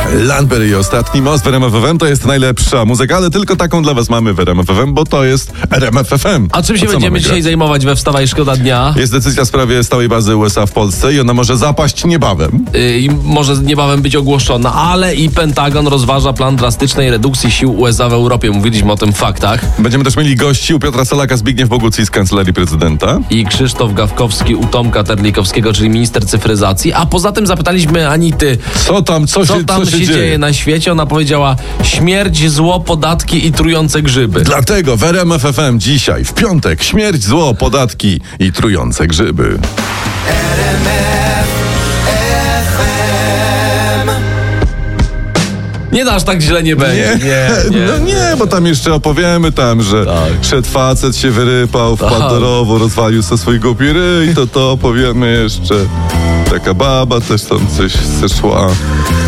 Landberry i Ostatni Most w RMF FM to jest najlepsza muzyka, ale tylko taką dla was mamy w RMF FM, bo to jest RMF FM. A czym się będziemy dzisiaj zajmować we Wstawaj Szkoda Dnia? Jest decyzja w sprawie stałej bazy USA w Polsce i ona może zapaść niebawem. I może niebawem być ogłoszona, ale i Pentagon rozważa plan drastycznej redukcji sił USA w Europie. Mówiliśmy o tym w faktach. Będziemy też mieli gości u Piotra Salaka, Zbigniew Bogucki z Kancelarii Prezydenta. I Krzysztof Gawkowski u Tomka Terlikowskiego, czyli minister cyfryzacji. A poza tym zapytaliśmy Anity, Co tam się dzieje na świecie. Ona powiedziała: śmierć, zło, podatki i trujące grzyby. Dlatego w RMF FM dzisiaj, w piątek, śmierć, zło, podatki i trujące grzyby. Nie dasz, tak źle nie będzie. Nie. Bo tam jeszcze opowiemy że szedł facet, się wyrypał, wpadł do rowu, rozwalił sobie swój głupi ryj, to opowiemy jeszcze. Taka baba też tam coś zeszła.